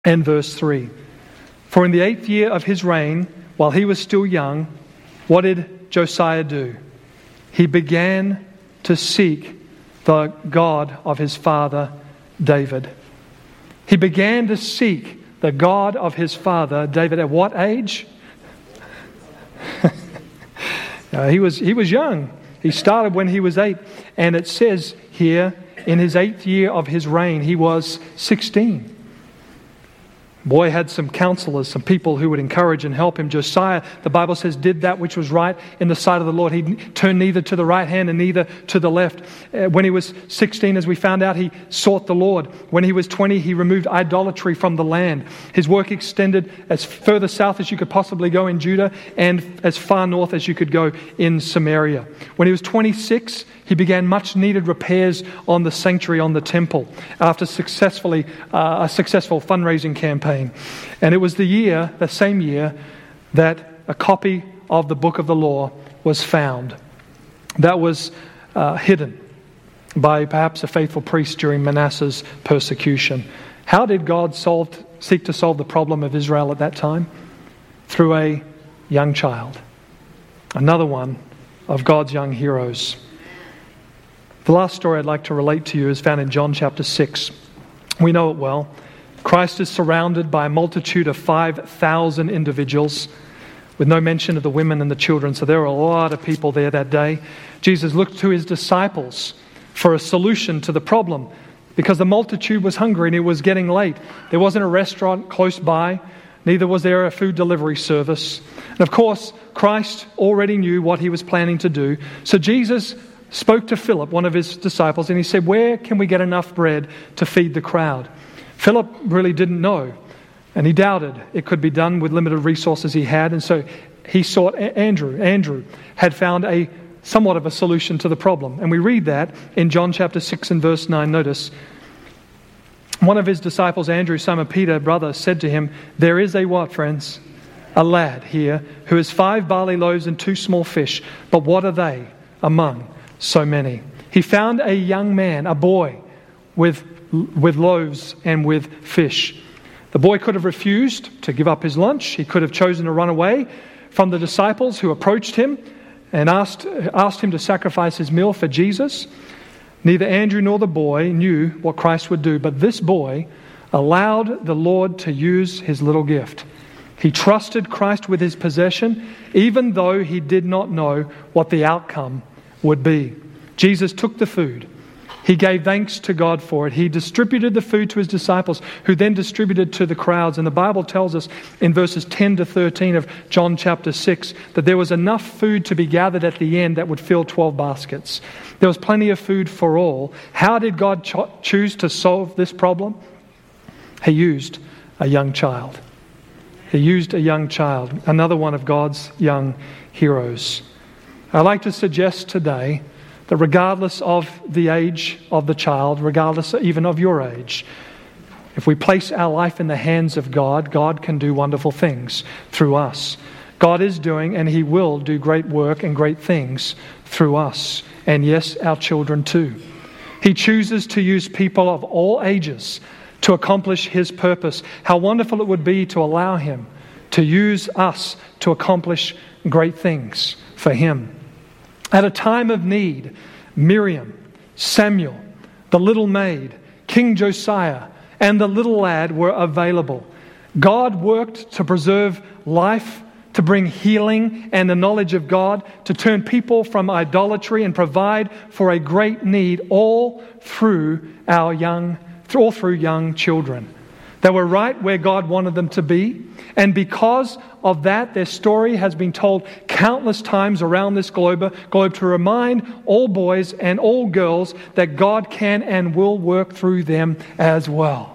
and verse 3. For in the 8th year of his reign, while he was still young, what did Josiah do? He began to seek the God of his father David. He began to seek the God of his father David. At what age? He was young. He started when he was 8. And it says here, in his 8th year of his reign, he was 16. Boy had some counselors, some people who would encourage and help him. Josiah, the Bible says, did that which was right in the sight of the Lord. He turned neither to the right hand and neither to the left. When he was 16, as we found out, he sought the Lord. When he was 20, he removed idolatry from the land. His work extended as further south as you could possibly go in Judah and as far north as you could go in Samaria. When he was 26, he began much needed repairs on the sanctuary, on the temple, after a successful fundraising campaign. And it was the same year, that a copy of the book of the law was found. That was hidden by perhaps a faithful priest during Manasseh's persecution. How did God seek to solve the problem of Israel at that time? Through a young child. Another one of God's young heroes. The last story I'd like to relate to you is found in John chapter 6. We know it well. Christ is surrounded by a multitude of 5,000 individuals, with no mention of the women and the children. So there were a lot of people there that day. Jesus looked to his disciples for a solution to the problem, because the multitude was hungry and it was getting late. There wasn't a restaurant close by. Neither was there a food delivery service. And of course, Christ already knew what he was planning to do. So Jesus spoke to Philip, one of his disciples, and he said, where can we get enough bread to feed the crowd? Philip really didn't know, and he doubted it could be done with limited resources he had, and so he sought Andrew. Andrew had found somewhat of a solution to the problem, and we read that in John chapter 6 and verse 9. Notice, one of his disciples, Andrew, Simon Peter, brother, said to him, there is a what, friends? A lad here who has 5 barley loaves and 2 small fish, but what are they among so many? He found a young man, a boy, with loaves and with fish. The boy could have refused to give up his lunch. He could have chosen to run away from the disciples who approached him and asked him to sacrifice his meal for Jesus. Neither Andrew nor the boy knew what Christ would do, but this boy allowed the Lord to use his little gift. He trusted Christ with his possession, even though he did not know what the outcome would be. Jesus took the food. He gave thanks to God for it. He distributed the food to his disciples, who then distributed to the crowds. And the Bible tells us in verses 10 to 13 of John chapter 6 that there was enough food to be gathered at the end that would fill 12 baskets. There was plenty of food for all. How did God choose to solve this problem? He used a young child. He used a young child, another one of God's young heroes. I'd like to suggest today that regardless of the age of the child, regardless even of your age, if we place our life in the hands of God, God can do wonderful things through us. God is doing, and He will do great work and great things through us. And yes, our children too. He chooses to use people of all ages to accomplish His purpose. How wonderful it would be to allow Him to use us to accomplish great things for Him. At a time of need, Miriam, Samuel, the little maid, King Josiah, and the little lad were available. God worked to preserve life, to bring healing and the knowledge of God, to turn people from idolatry and provide for a great need, all through young children. They were right where God wanted them to be. And because of that, their story has been told countless times around this globe to remind all boys and all girls that God can and will work through them as well.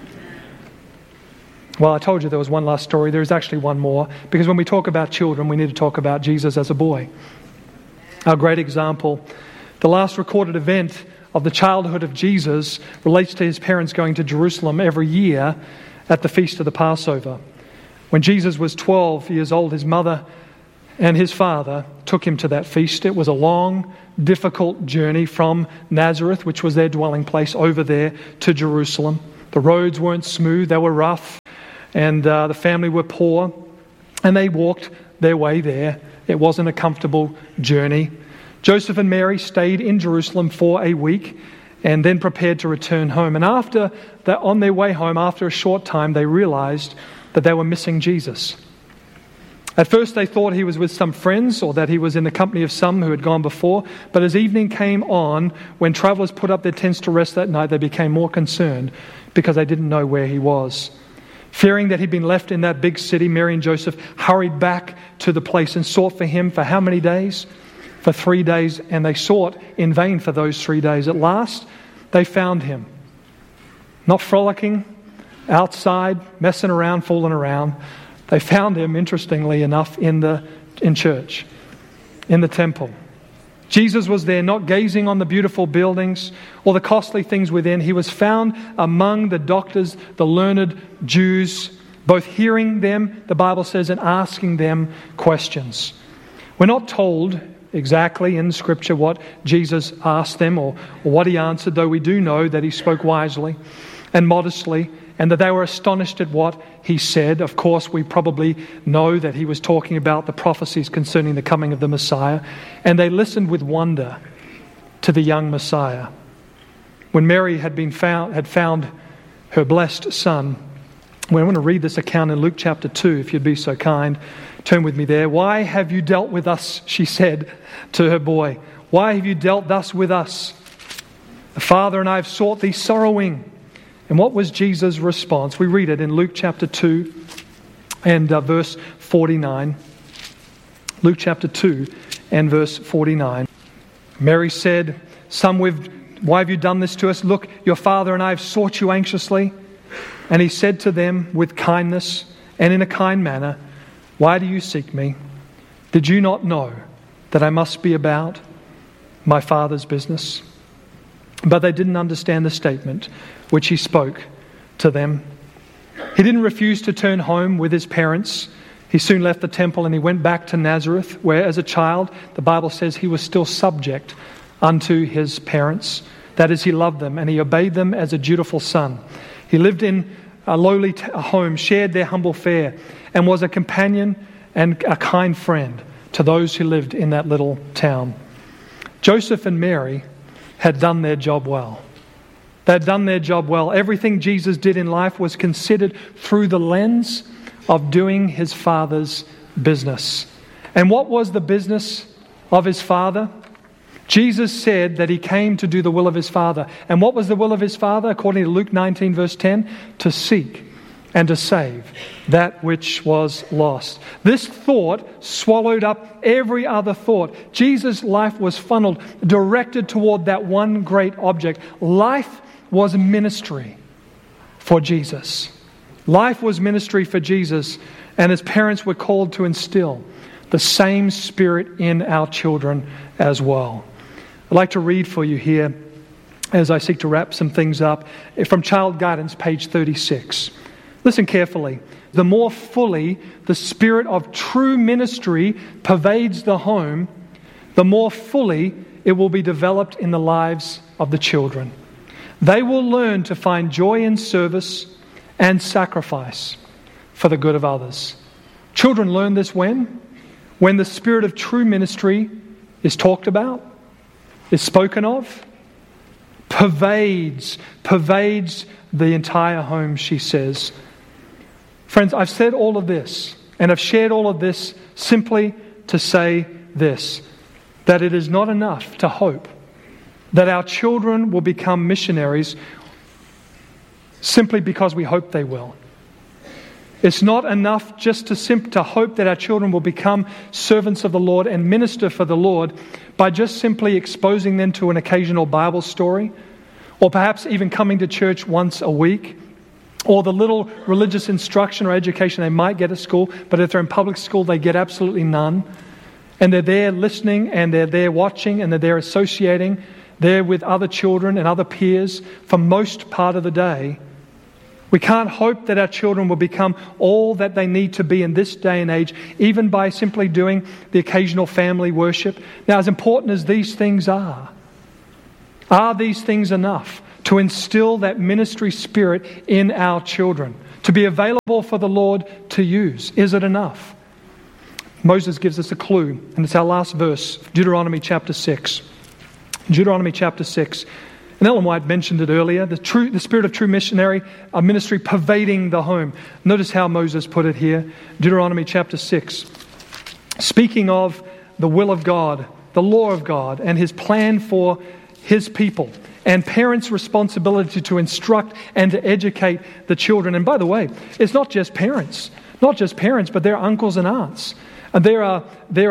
Well, I told you there was one last story. There is actually one more, because when we talk about children, we need to talk about Jesus as a boy. Our great example, the last recorded event of the childhood of Jesus, relates to his parents going to Jerusalem every year at the feast of the Passover. When Jesus was 12 years old, his mother and his father took him to that feast. It was a long, difficult journey from Nazareth, which was their dwelling place, over there to Jerusalem. The roads weren't smooth, they were rough, and the family were poor, and they walked their way there. It wasn't a comfortable journey. Joseph and Mary stayed in Jerusalem for a week and then prepared to return home. And on their way home, after a short time, they realized that they were missing Jesus. At first they thought he was with some friends or that he was in the company of some who had gone before. But as evening came on, when travelers put up their tents to rest that night, they became more concerned because they didn't know where he was. Fearing that he'd been left in that big city, Mary and Joseph hurried back to the place and sought for him for how many days? For 3 days, and they sought in vain for those 3 days. At last, they found him. Not frolicking, outside, messing around, fooling around. They found him, interestingly enough, in church, in the temple. Jesus was there, not gazing on the beautiful buildings or the costly things within. He was found among the doctors, the learned Jews, both hearing them, the Bible says, and asking them questions. We're not told exactly in Scripture what Jesus asked them or what he answered, though we do know that he spoke wisely and modestly, and that they were astonished at what he said. Of course, we probably know that he was talking about the prophecies concerning the coming of the Messiah, and they listened with wonder to the young Messiah. When Mary had found her blessed son, we want to read this account in Luke chapter 2, if you'd be so kind. Turn with me there. "Why have you dealt with us?" she said to her boy. "Why have you dealt thus with us? The Father and I have sought thee sorrowing." And what was Jesus' response? We read it in Luke chapter 2 and verse 49. Luke chapter 2 and verse 49. Mary said, "Why have you done this to us? Look, your father and I have sought you anxiously." And he said to them with kindness and in a kind manner, "Why do you seek me? Did you not know that I must be about my Father's business?" But they didn't understand the statement which he spoke to them. He didn't refuse to turn home with his parents. He soon left the temple and he went back to Nazareth, where as a child, the Bible says he was still subject unto his parents. That is, he loved them and he obeyed them as a dutiful son. He lived in a lowly home, shared their humble fare, and was a companion and a kind friend to those who lived in that little town. Joseph and Mary had done their job well. They had done their job well. Everything Jesus did in life was considered through the lens of doing his Father's business. And what was the business of his Father? Jesus said that he came to do the will of his Father. And what was the will of his Father? According to Luke 19 verse 10, to seek and to save that which was lost. This thought swallowed up every other thought. Jesus' life was funneled, directed toward that one great object. Life was ministry for Jesus. Life was ministry for Jesus, and his parents were called to instill the same spirit in our children as well. I'd like to read for you here, as I seek to wrap some things up, from Child Guidance, page 36. Listen carefully. The more fully the spirit of true ministry pervades the home, the more fully it will be developed in the lives of the children. They will learn to find joy in service and sacrifice for the good of others. Children learn this when the spirit of true ministry is talked about, is spoken of, pervades the entire home, she says. Friends, I've said all of this, and I've shared all of this simply to say this, that it is not enough to hope that our children will become missionaries simply because we hope they will. It's not enough just to hope that our children will become servants of the Lord and minister for the Lord by just simply exposing them to an occasional Bible story, or perhaps even coming to church once a week, or the little religious instruction or education they might get at school, but if they're in public school, they get absolutely none. And they're there listening, and they're there watching, and they're there associating, there with other children and other peers for most part of the day. We can't hope that our children will become all that they need to be in this day and age, even by simply doing the occasional family worship. Now, as important as these things are these things enough to instill that ministry spirit in our children, to be available for the Lord to use. Is it enough? Moses gives us a clue, and it's our last verse, Deuteronomy chapter 6. Deuteronomy chapter 6. And Ellen White mentioned it earlier, the spirit of true missionary ministry pervading the home. Notice how Moses put it here, Deuteronomy chapter 6. Speaking of the will of God, the law of God, and His plan for His people, and parents' responsibility to instruct and to educate the children. And by the way, it's not just parents, but there are uncles and aunts. And there are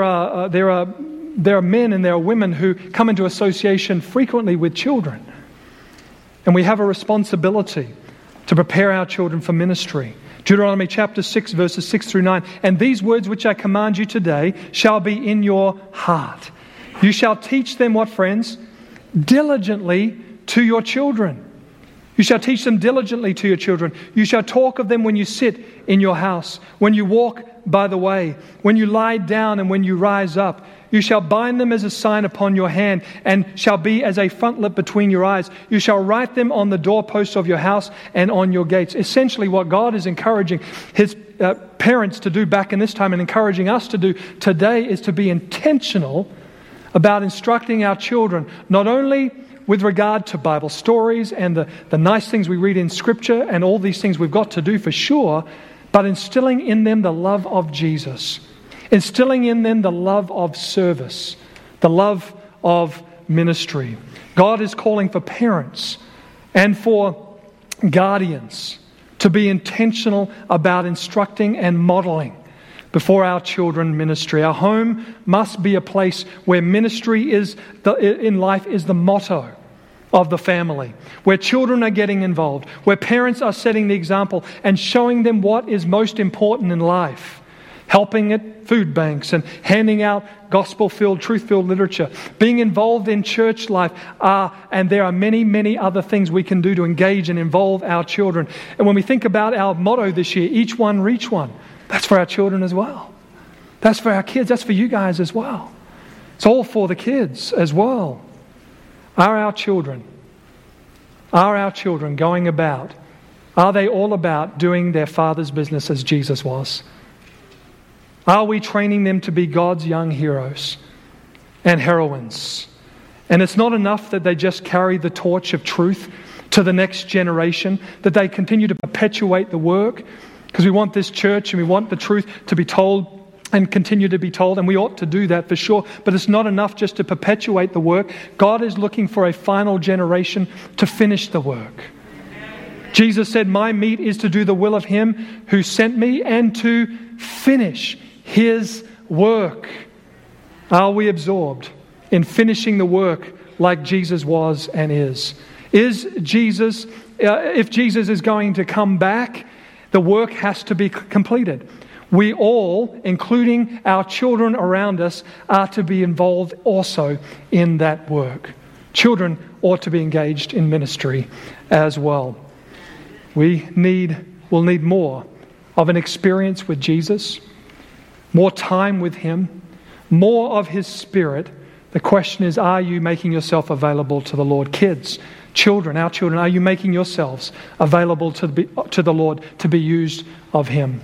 men and there are women who come into association frequently with children. And we have a responsibility to prepare our children for ministry. Deuteronomy chapter 6, verses 6 through 9. And these words which I command you today shall be in your heart. You shall teach them what, friends? Diligently to your children. You shall teach them diligently to your children. You shall talk of them when you sit in your house, when you walk by the way, when you lie down and when you rise up. You shall bind them as a sign upon your hand, and shall be as a frontlet between your eyes. You shall write them on the doorposts of your house and on your gates. Essentially, what God is encouraging His parents to do back in this time and encouraging us to do today is to be intentional about instructing our children, not only with regard to Bible stories and the nice things we read in Scripture and all these things we've got to do for sure, but instilling in them the love of Jesus. Instilling in them the love of service, the love of ministry. God is calling for parents and for guardians to be intentional about instructing and modeling before our children ministry. Our home must be a place where ministry in life is the motto of the family, where children are getting involved, where parents are setting the example and showing them what is most important in life. Helping at food banks and handing out gospel-filled, truth-filled literature, being involved in church life, and there are many, many other things we can do to engage and involve our children. And when we think about our motto this year, each one reach one, that's for our children as well. That's for our kids. That's for you guys as well. It's all for the kids as well. Are our children going about, are they all about doing their Father's business as Jesus was? Are we training them to be God's young heroes and heroines? And it's not enough that they just carry the torch of truth to the next generation, that they continue to perpetuate the work, because we want this church and we want the truth to be told and continue to be told, and we ought to do that for sure. But it's not enough just to perpetuate the work. God is looking for a final generation to finish the work. Jesus said, my meat is to do the will of Him who sent me and to finish His work. Are we absorbed in finishing the work like Jesus was and is? If Jesus is going to come back, the work has to be completed. We all, including our children around us, are to be involved also in that work. Children ought to be engaged in ministry as well. We'll need more of an experience with Jesus, more time with Him, more of His Spirit. The question is, are you making yourself available to the Lord? Kids, children, our children, are you making yourselves available to the Lord to be used of Him?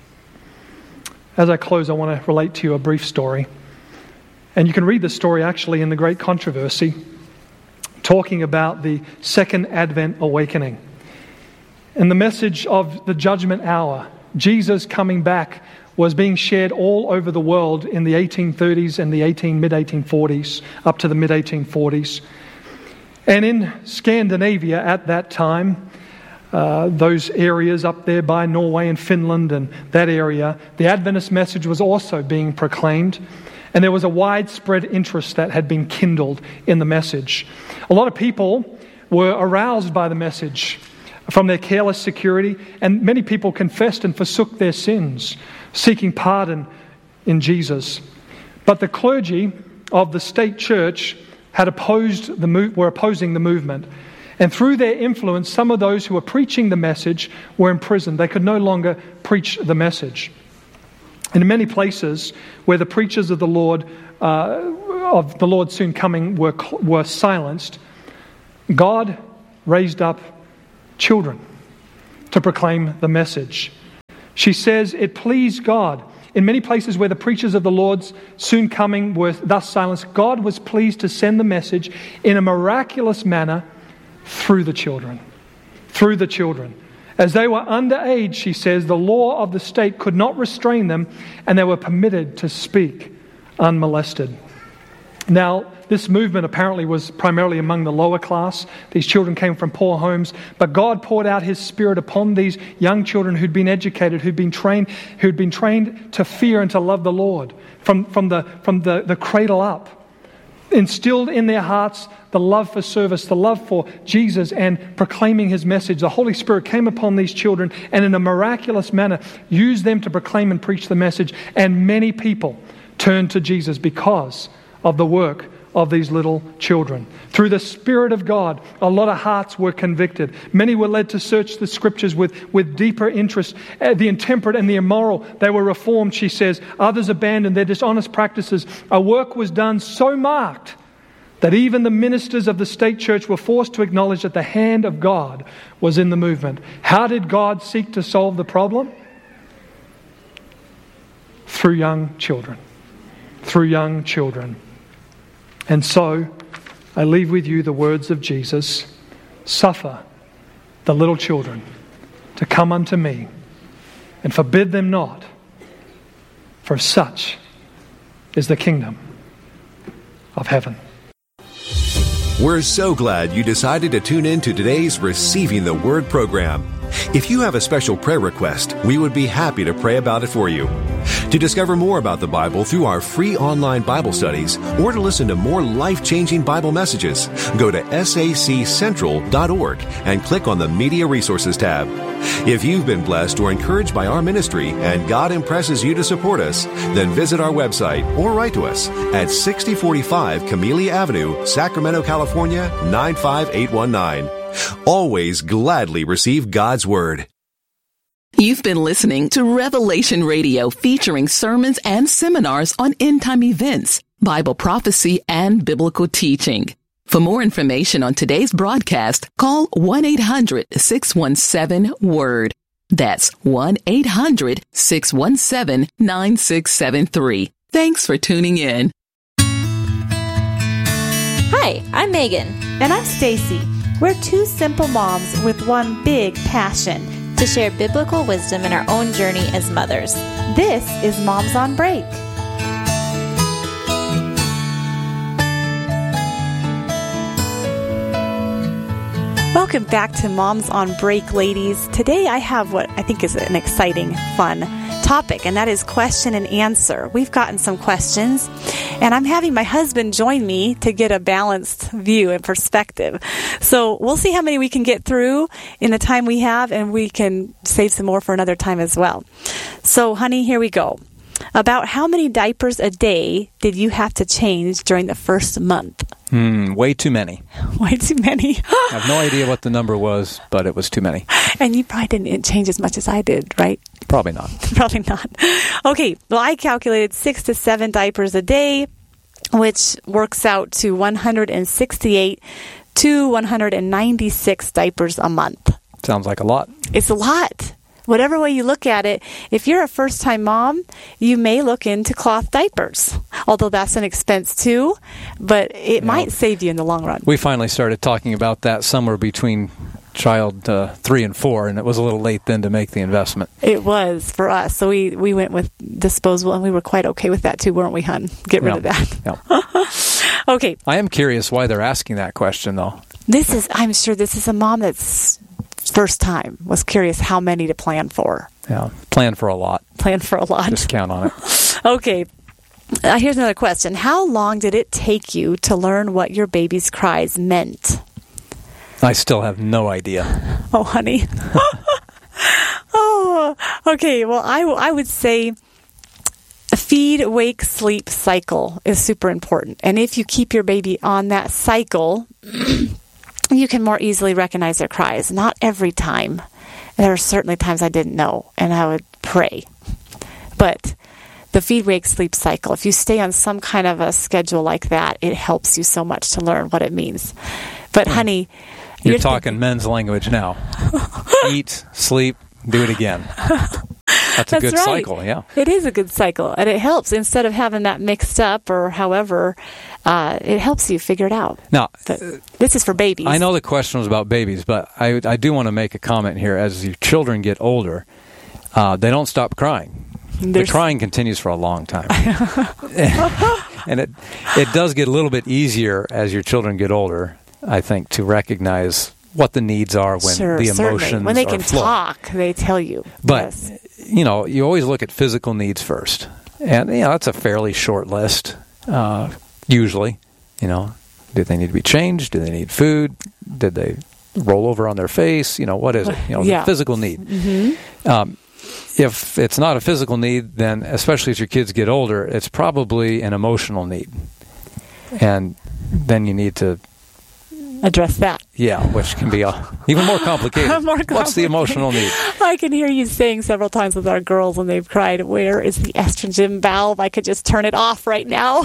As I close, I want to relate to you a brief story. And you can read the story actually in The Great Controversy, talking about the Second Advent Awakening. And the message of the judgment hour, Jesus coming back, was being shared all over the world in the 1830s and the mid-1840s, up to the mid-1840s. And in Scandinavia at that time, those areas up there by Norway and Finland and that area, the Adventist message was also being proclaimed. And there was a widespread interest that had been kindled in the message. A lot of people were aroused by the message from their careless security, and many people confessed and forsook their sins, seeking pardon in Jesus. But the clergy of the state church were opposing the movement. And through their influence, some of those who were preaching the message were imprisoned. They could no longer preach the message. And in many places where the preachers of the Lord soon coming were silenced, God raised up children to proclaim the message. She says, it pleased God. In many places where the preachers of the Lord's soon coming were thus silenced, God was pleased to send the message in a miraculous manner through the children. Through the children. As they were underage, she says, the law of the state could not restrain them, and they were permitted to speak unmolested. Now, this movement apparently was primarily among the lower class. These children came from poor homes, but God poured out His Spirit upon these young children who'd been educated, who'd been trained to fear and to love the Lord from the cradle up. Instilled in their hearts the love for service, the love for Jesus and proclaiming His message. The Holy Spirit came upon these children and in a miraculous manner used them to proclaim and preach the message. And many people turned to Jesus because of the work of these little children. Through the Spirit of God, a lot of hearts were convicted. Many were led to search the Scriptures with deeper interest. The intemperate and the immoral, they were reformed, she says. Others abandoned their dishonest practices. A work was done so marked that even the ministers of the state church were forced to acknowledge that the hand of God was in the movement. How did God seek to solve the problem? Through young children. Through young children. And so, I leave with you the words of Jesus, suffer the little children to come unto me, and forbid them not, for such is the kingdom of heaven. We're so glad you decided to tune in to today's Receiving the Word program. If you have a special prayer request, we would be happy to pray about it for you. To discover more about the Bible through our free online Bible studies, or to listen to more life-changing Bible messages, go to saccentral.org and click on the Media Resources tab. If you've been blessed or encouraged by our ministry and God impresses you to support us, then visit our website or write to us at 6045 Camellia Avenue, Sacramento, California, 95819. Always gladly receive God's Word. You've been listening to Revelation Radio, featuring sermons and seminars on end-time events, Bible prophecy, and biblical teaching. For more information on today's broadcast, call 1-800-617-WORD. That's 1-800-617-9673. Thanks for tuning in. Hi, I'm Megan. And I'm Stacy. We're two simple moms with one big passion: to share biblical wisdom in our own journey as mothers. This is Moms on Break. Welcome back to Moms on Break, ladies. Today I have what I think is an exciting, fun topic, and that is question and answer. We've gotten some questions, and I'm having my husband join me to get a balanced view and perspective. So we'll see how many we can get through in the time we have, and we can save some more for another time as well. So, honey, here we go. About how many diapers a day did you have to change during the first month? Way too many. Way too many. I have no idea what the number was, but it was too many. And you probably didn't change as much as I did, right? Probably not. Probably not. Okay, well, I calculated 6 to 7 diapers a day, which works out to 168 to 196 diapers a month. Sounds like a lot. It's a lot. Whatever way you look at it, if you're a first-time mom, you may look into cloth diapers, although that's an expense too, but it might save you in the long run. We finally started talking about that somewhere between child 3 and 4, and it was a little late then to make the investment. It was for us, so we went with disposable, and we were quite okay with that too, weren't we, hon? Get rid of that. Yeah. Okay. I am curious why they're asking that question, though. I'm sure this is a mom that's first time, was curious how many to plan for. Yeah, plan for a lot. Plan for a lot. Just count on it. Okay. Here's another question. How long did it take you to learn what your baby's cries meant? I still have no idea. Oh, honey. Oh, okay. Well, I would say a feed, wake, sleep cycle is super important. And if you keep your baby on that cycle, you can more easily recognize their cries. Not every time. There are certainly times I didn't know, and I would pray. But the feed, wake, sleep cycle, if you stay on some kind of a schedule like that, it helps you so much to learn what it means. But honey, You're talking men's language now. Eat, sleep, do it again. That's a good right. cycle, yeah. It is a good cycle, and it helps. Instead of having that mixed up or however, it helps you figure it out. Now, this is for babies. I know the question was about babies, but I do want to make a comment here. As your children get older, they don't stop crying. The crying continues for a long time. And it does get a little bit easier as your children get older, I think, to recognize what the needs are when the emotions certainly. When they can flowing. talk, they tell you. But, yes. you know, you always look at physical needs first. And, you know, that's a fairly short list, usually. You know, do they need to be changed? Do they need food? Did they roll over on their face? You know, what is it? You know, the physical need. Mm-hmm. If it's not a physical need, then especially as your kids get older, it's probably an emotional need. And then you need to address that. Yeah, which can be even more complicated. What's the emotional need? I can hear you saying several times with our girls when they've cried, where is the estrogen valve? I could just turn it off right now.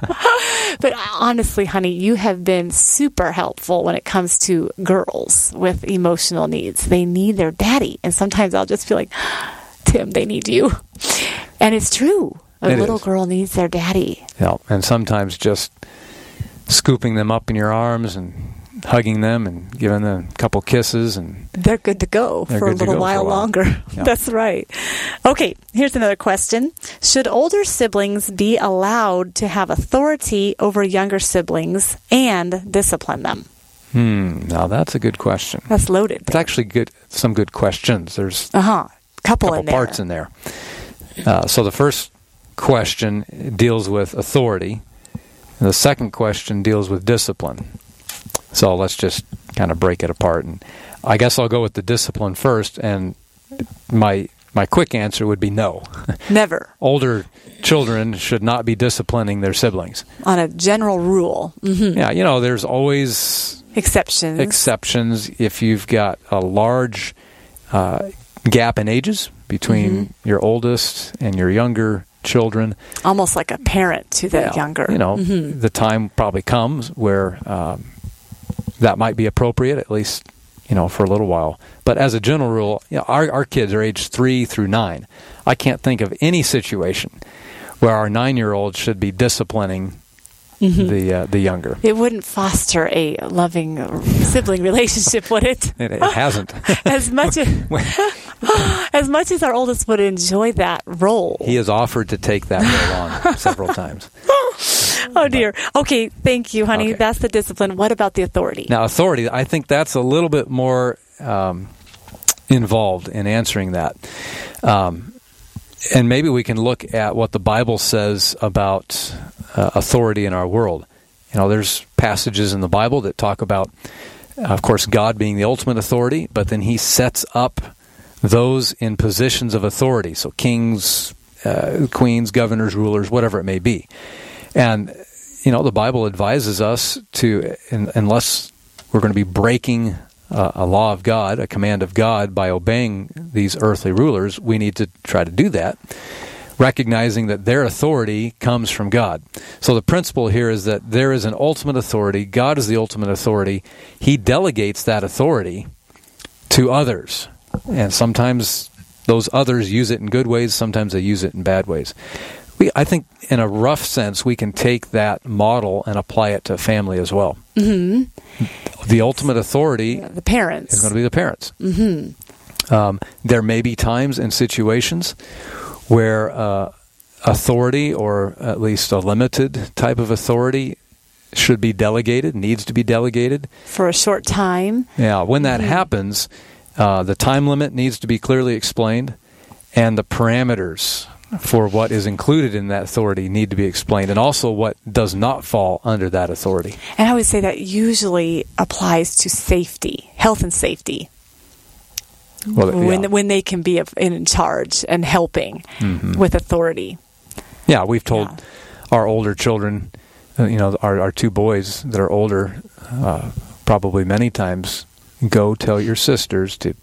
But honestly, honey, you have been super helpful when it comes to girls with emotional needs. They need their daddy. And sometimes I'll just feel like, Tim, they need you. And it's true. A little girl needs their daddy. Yeah, and sometimes just scooping them up in your arms and hugging them and giving them a couple kisses, and they're good to go for a little while longer. Yeah. That's right. Okay, here's another question. Should older siblings be allowed to have authority over younger siblings and discipline them? Now that's a good question. That's loaded. It's actually some good questions. There's couple parts in there. So the first question deals with authority, and the second question deals with discipline. So let's just kind of break it apart. And I guess I'll go with the discipline first, and my quick answer would be no. Never. Older children should not be disciplining their siblings. On a general rule. Mm-hmm. Yeah, you know, there's always exceptions if you've got a large gap in ages between your oldest and your younger children. Almost like a parent to the younger. You know, the time probably comes where that might be appropriate, at least, you know, for a little while. But as a general rule, you know, our kids are aged 3 through 9. I can't think of any situation where our 9-year-old should be disciplining the younger. It wouldn't foster a loving sibling relationship, would it? It hasn't. As much as our oldest would enjoy that role. He has offered to take that role on several times. Oh, dear. Okay, thank you, honey. Okay. That's the discipline. What about the authority? Now, authority, I think that's a little bit more involved in answering that. And maybe we can look at what the Bible says about authority in our world. You know, there's passages in the Bible that talk about, of course, God being the ultimate authority, but then He sets up those in positions of authority. So kings, queens, governors, rulers, whatever it may be. And, you know, the Bible advises us to, unless we're going to be breaking a law of God, a command of God, by obeying these earthly rulers, we need to try to do that, recognizing that their authority comes from God. So the principle here is that there is an ultimate authority. God is the ultimate authority. He delegates that authority to others. And sometimes those others use it in good ways, sometimes they use it in bad ways. I think, in a rough sense, we can take that model and apply it to family as well. Mm-hmm. The ultimate authority the parents. is going to be the parents. Mm-hmm. There may be times and situations where authority, or at least a limited type of authority, should be delegated, needs to be delegated. For a short time. Yeah, when that happens, the time limit needs to be clearly explained, and the parameters for what is included in that authority need to be explained, and also what does not fall under that authority. And I would say that usually applies to safety, health and safety. Well, when they can be in charge and helping with authority. Yeah, we've told our older children, you know, our 2 boys that are older, probably many times, go tell your sisters to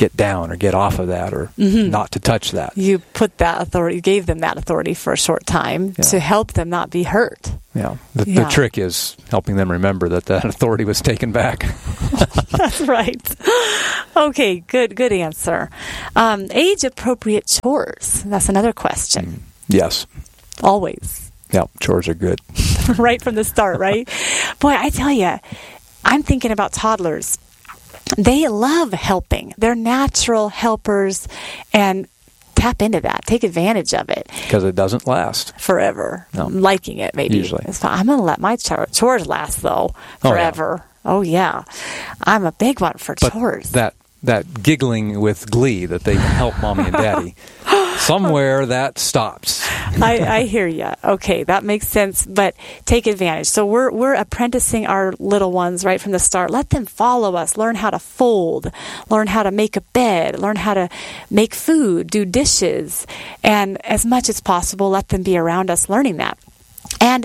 get down or get off of that or not to touch that. You put that authority, you gave them that authority for a short time to help them not be hurt. Yeah. The trick is helping them remember that authority was taken back. That's right. Okay, good answer. Age-appropriate chores. That's another question. Yes. Always. Yeah, chores are good. Right from the start, right? Boy, I tell you, I'm thinking about toddlers. They love helping. They're natural helpers, and tap into that. Take advantage of it. Because it doesn't last. Forever. No. I'm liking it, maybe. Usually. It's fine. I'm going to let my chores last, though, forever. Oh, yeah. I'm a big one for chores. That giggling with glee that they can help mommy and daddy, somewhere that stops. I hear you. Okay, that makes sense, but take advantage. So we're apprenticing our little ones right from the start. Let them follow us, learn how to fold, learn how to make a bed, learn how to make food, do dishes, and as much as possible, let them be around us learning that. And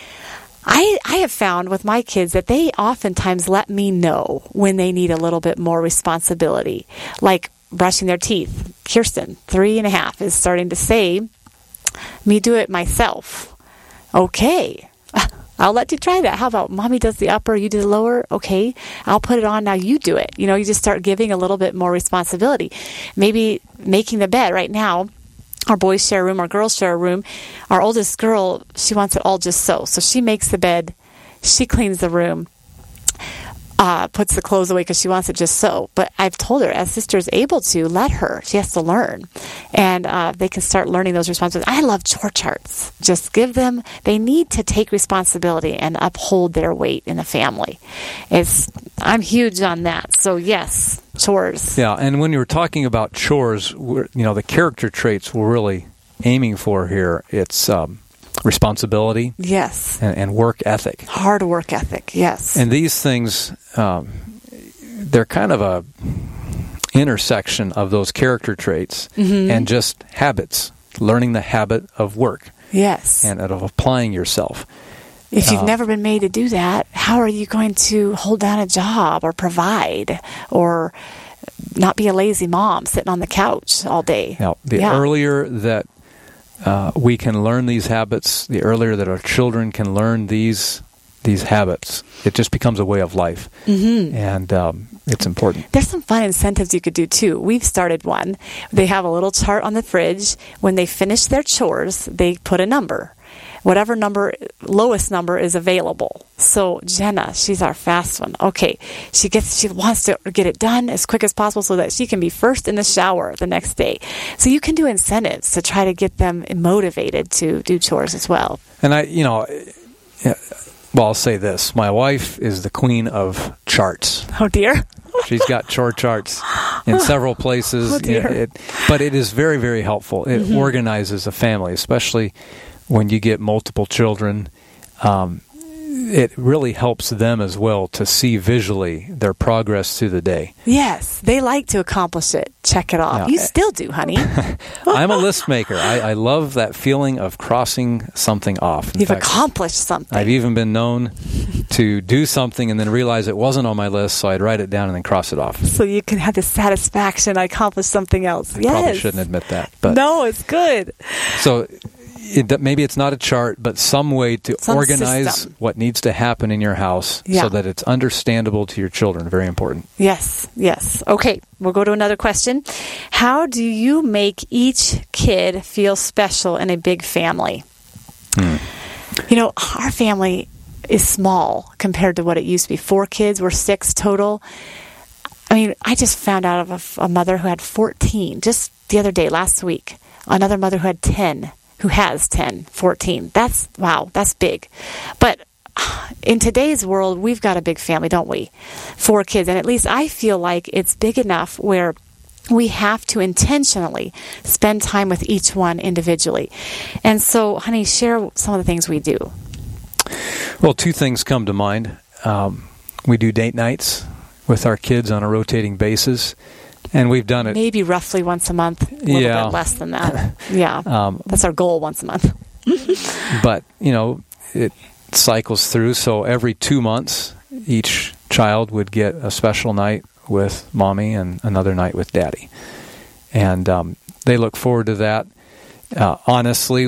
I have found with my kids that they oftentimes let me know when they need a little bit more responsibility, like brushing their teeth. Kirsten, 3.5, is starting to say, me do it myself. Okay, I'll let you try that. How about mommy does the upper, you do the lower? Okay, I'll put it on, now you do it. You just start giving a little bit more responsibility. Maybe making the bed right now. Our boys share a room, our girls share a room. Our oldest girl, she wants it all just so. So she makes the bed, she cleans the room, puts the clothes away because she wants it just so. But I've told her, as sister is able to, let her. She has to learn. And they can start learning those responsibilities. I love chore charts. Just give them, they need to take responsibility and uphold their weight in the family. I'm huge on that. So yes, chores. Yeah, and when you were talking about chores, the character traits we're really aiming for here, it's responsibility. Yes. And work ethic. Hard work ethic, yes. And these things, they're kind of a intersection of those character traits and just habits, learning the habit of work. Yes. And of applying yourself. If you've never been made to do that, how are you going to hold down a job or provide or not be a lazy mom sitting on the couch all day? Now, the earlier that we can learn these habits, the earlier that our children can learn these habits, it just becomes a way of life. And it's important. There's some fun incentives you could do, too. We've started one. They have a little chart on the fridge. When they finish their chores, they put a number. Whatever lowest number is available. So Jenna, she's our fast one. Okay, she wants to get it done as quick as possible so that she can be first in the shower the next day. So you can do incentives to try to get them motivated to do chores as well. And I'll say this. My wife is the queen of charts. Oh, dear. She's got chore charts in several places. Oh, dear. But it is very, very helpful. It organizes a family, especially when you get multiple children. It really helps them as well to see visually their progress through the day. Yes, they like to accomplish it. Check it off. Yeah. You still do, honey. I'm a list maker. I love that feeling of crossing something off. You've accomplished something. I've even been known to do something and then realize it wasn't on my list, so I'd write it down and then cross it off. So you can have the satisfaction, I accomplished something else. Yes. Probably shouldn't admit that. But no, it's good. So maybe it's not a chart, but some way to organize system. What needs to happen in your house so that it's understandable to your children. Very important. Yes. Okay, we'll go to another question. How do you make each kid feel special in a big family? Our family is small compared to what it used to be. 4 kids, we're 6 total. I mean, I just found out of a mother who had 14 just the other day, last week. Another mother who had 10. Who has 10, 14. That's big. But in today's world, we've got a big family, don't we? 4 kids. And at least I feel like it's big enough where we have to intentionally spend time with each one individually. And so, honey, share some of the things we do. Well, 2 things come to mind. We do date nights with our kids on a rotating basis. And we've done it. Maybe roughly once a month. A little bit less than that. Yeah. That's our goal, once a month. But, it cycles through. So every 2 months, each child would get a special night with Mommy and another night with Daddy. And they look forward to that. Honestly,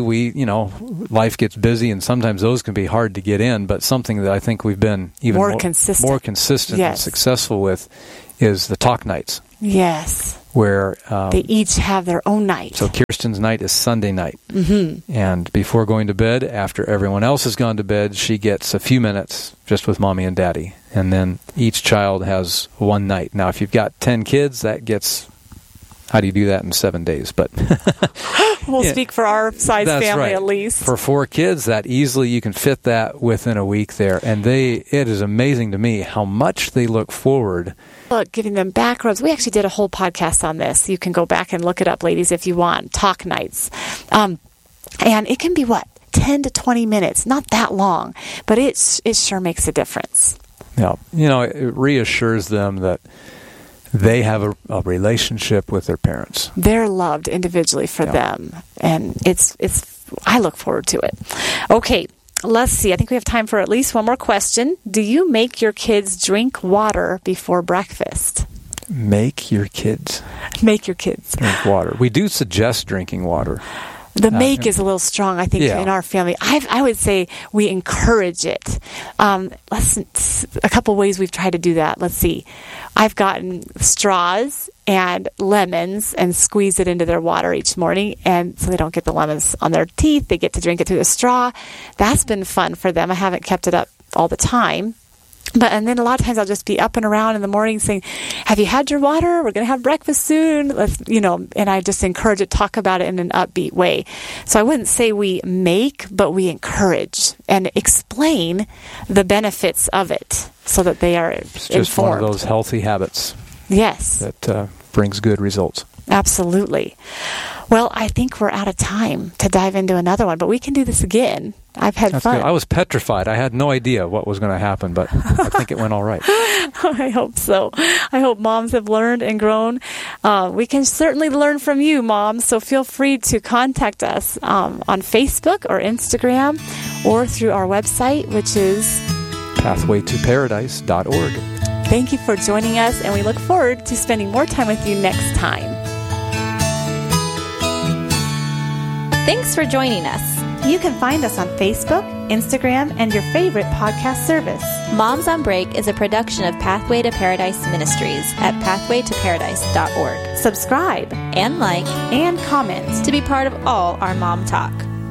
life gets busy, and sometimes those can be hard to get in, but something that I think we've been even more consistent and successful with is the talk nights. Yes. Where they each have their own night. So Kirsten's night is Sunday night. Mm-hmm. And before going to bed, after everyone else has gone to bed, she gets a few minutes just with Mommy and Daddy. And then each child has one night. Now, if you've got 10 kids, that gets... How do you do that in 7 days? But we'll speak for our size family, right. At least. For 4 kids, that easily you can fit that within a week there. And it is amazing to me how much they look forward. Look, giving them back rubs. We actually did a whole podcast on this. You can go back and look it up, ladies, if you want. Talk nights. And it can be 10 to 20 minutes. Not that long, but it sure makes a difference. Yeah. It reassures them that they have a relationship with their parents. They're loved individually for them. And I look forward to it. Okay, let's see. I think we have time for at least one more question. Do you make your kids drink water before breakfast? Make your kids drink water. We do suggest drinking water. The make is a little strong, I think, in our family. I would say we encourage it. A couple ways we've tried to do that. Let's see. I've gotten straws and lemons and squeeze it into their water each morning, and so they don't get the lemons on their teeth. They get to drink it through the straw. That's been fun for them. I haven't kept it up all the time. And then a lot of times I'll just be up and around in the morning saying, have you had your water? We're going to have breakfast soon. And I just encourage it, talk about it in an upbeat way. So I wouldn't say we make, but we encourage and explain the benefits of it so that they are It's just informed. One of those healthy habits. Yes. That brings good results. Absolutely. Well, I think we're out of time to dive into another one, but we can do this again. I've had fun. Good. I was petrified. I had no idea what was going to happen, but I think it went all right. I hope so. I hope moms have learned and grown. We can certainly learn from you, moms, so feel free to contact us on Facebook or Instagram or through our website, which is pathwaytoparadise.org. Thank you for joining us, and we look forward to spending more time with you next time. Thanks for joining us. You can find us on Facebook, Instagram, and your favorite podcast service. Moms on Break is a production of Pathway to Paradise Ministries at pathwaytoparadise.org. Subscribe and like and comment to be part of all our mom talk.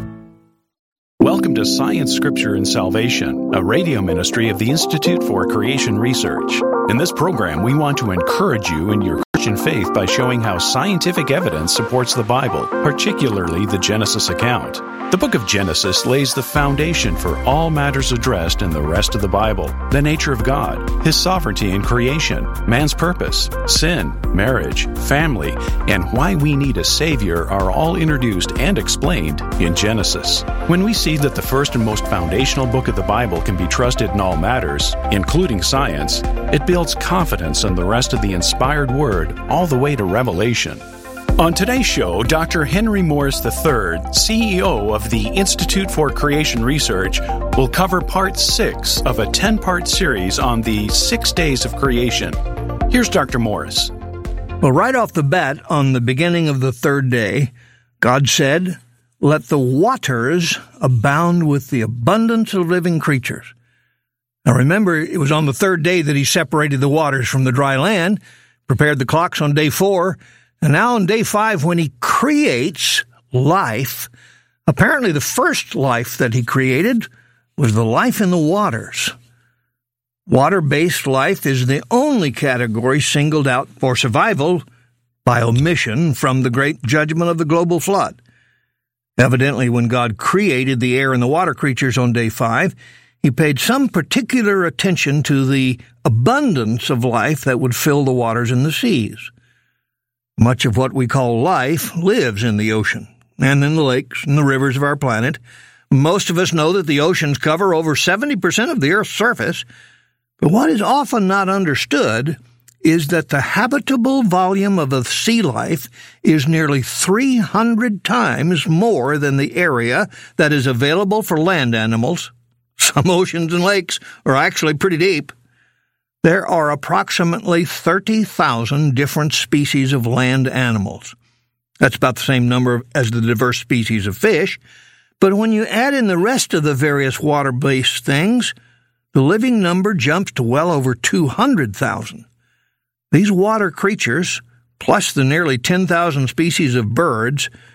Welcome to Science, Scripture, and Salvation, a radio ministry of the Institute for Creation Research. In this program, we want to encourage you in your Christian faith by showing how scientific evidence supports the Bible, particularly the Genesis account. The book of Genesis lays the foundation for all matters addressed in the rest of the Bible: the nature of God, His sovereignty in creation, man's purpose, sin, marriage, family, and why we need a Savior are all introduced and explained in Genesis. When we see that the first and most foundational book of the Bible can be trusted in all matters, including science, it builds confidence in the rest of the inspired Word all the way to Revelation. On today's show, Dr. Henry Morris III, CEO of the Institute for Creation Research, will cover part 6 of a 10-part series on the 6 days of creation. Here's Dr. Morris. Well, right off the bat, on the beginning of the 3rd day, God said, "Let the waters abound with the abundance of living creatures." Now remember, it was on the 3rd day that He separated the waters from the dry land, prepared the clocks on day 4, and now on day 5, when He creates life, apparently the first life that He created was the life in the waters. Water-based life is the only category singled out for survival by omission from the great judgment of the global flood. Evidently, when God created the air and the water creatures on day 5, He paid some particular attention to the abundance of life that would fill the waters in the seas. Much of what we call life lives in the ocean, and in the lakes and the rivers of our planet. Most of us know that the oceans cover over 70% of the Earth's surface, but what is often not understood is that the habitable volume of the sea life is nearly 300 times more than the area that is available for land animals. Some oceans and lakes are actually pretty deep. There are approximately 30,000 different species of land animals. That's about the same number as the diverse species of fish, but when you add in the rest of the various water-based things, the living number jumps to well over 200,000. These water creatures, plus the nearly 10,000 species of birds,